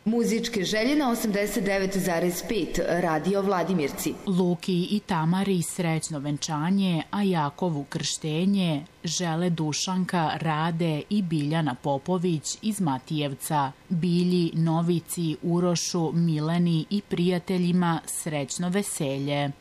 Muzičke želje na 89,5 Radio Vladimirci. Luki i Tamari srećno venčanje, a Jakovu krštenje žele Dušanka, Rade i Biljana Popović iz Matijevca. Bilji, Novici, Urošu, Mileni i prijateljima srećno veselje.